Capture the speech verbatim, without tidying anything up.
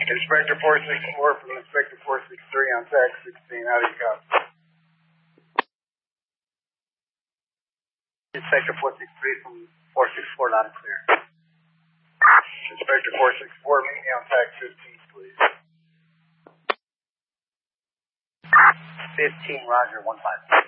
Inspector four six four from Inspector four six three on tag sixteen. How do you copy? Inspector four six three from four six four, loud and clear. Inspector four six four, meet me on tag fifteen, please. fifteen, roger, one five.